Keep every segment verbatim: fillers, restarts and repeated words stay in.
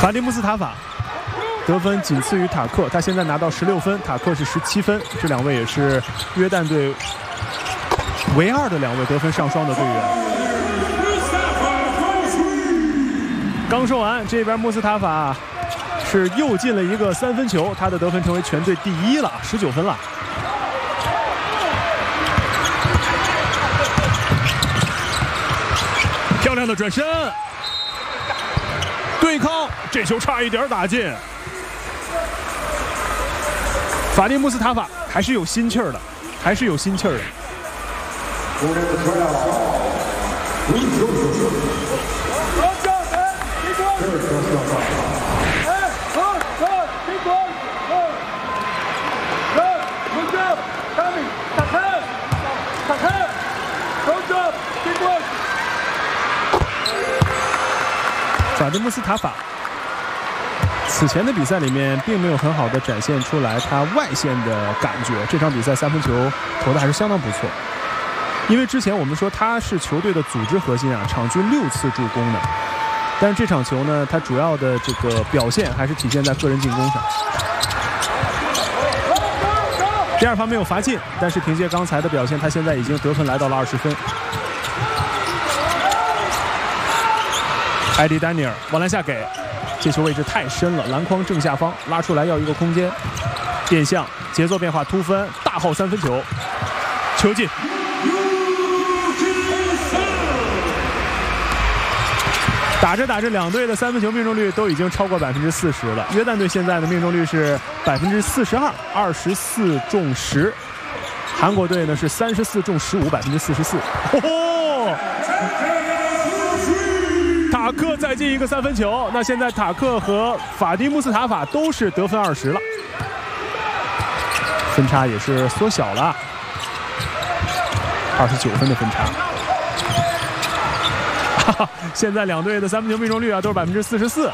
法蒂穆斯塔法得分仅次于塔克，他现在拿到十六分，塔克是十七分，这两位也是约旦队唯二的两位得分上双的队员。刚说完，这边穆斯塔法是又进了一个三分球，他的得分成为全队第一了，十九分了。漂亮的转身，对抗，这球差一点打进。法蒂穆斯塔法还是有心气儿的，还是有心气儿的。法蒂穆斯塔法此前的比赛里面并没有很好的展现出来他外线的感觉，这场比赛三分球投的还是相当不错。因为之前我们说他是球队的组织核心啊，场均六次助攻的，但是这场球呢，他主要的这个表现还是体现在个人进攻上。第二方没有罚进，但是凭借刚才的表现，他现在已经得分来到了二十分。艾迪丹尼尔往篮下给，这球位置太深了，篮筐正下方拉出来要一个空间，变向节奏变化突分，大号三分球，球进。打着打着，两队的三分球命中率都已经超过百分之四十了。约旦队现在的命中率是百分之四十二，二十四中十；韩国队呢是三十四中十五，百分之四十四。哦，塔克再进一个三分球，那现在塔克和法蒂穆斯塔法都是得分二十了，分差也是缩小了，二十九分的分差。现在两队的三分球命中率啊都是百分之四十四。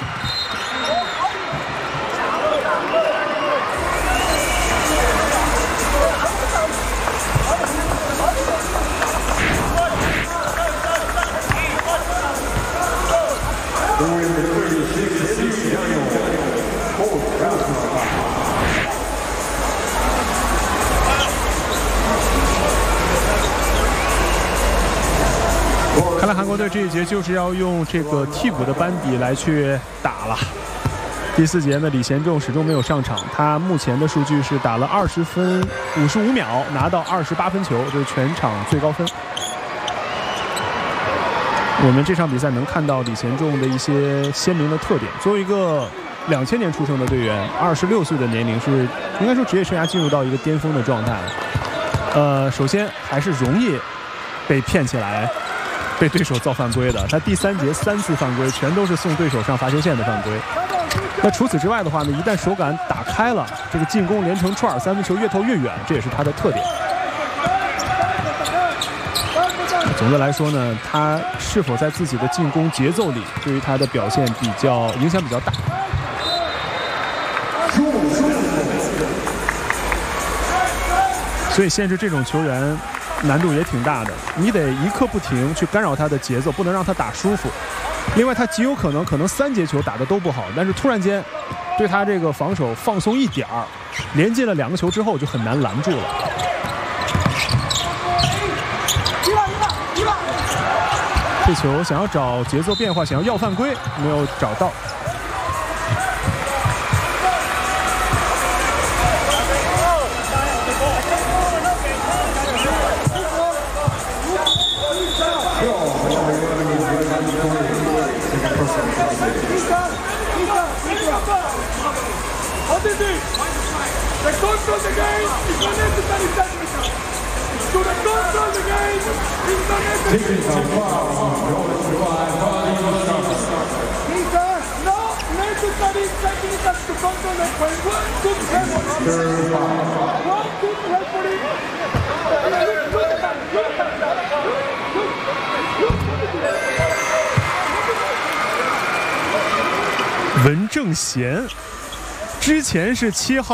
看来韩国队这一节就是要用这个替补的班底来去打了。第四节呢，李贤仲始终没有上场，他目前的数据是打了二十分五十五秒，拿到二十八分球，这是全场最高分。我们这场比赛能看到李贤仲的一些鲜明的特点。作为一个两千年出生的队员，二十六岁的年龄是应该说职业生涯进入到一个巅峰的状态。呃，首先还是容易被骗起来，被对手造犯规的。他第三节三次犯规，全都是送对手上罚球线的犯规。那除此之外的话呢，一旦手感打开了，这个进攻连成串，三分球越投越远，这也是他的特点。总的来说呢，他是否在自己的进攻节奏里，对于他的表现比较影响比较大。所以限制这种球员难度也挺大的，你得一刻不停去干扰他的节奏，不能让他打舒服。另外他极有可能可能三节球打得都不好，但是突然间对他这个防守放松一点儿，连进了两个球之后就很难拦住了。这球想要找节奏变化，想要要犯规，没有找到。文正贤之前是七号。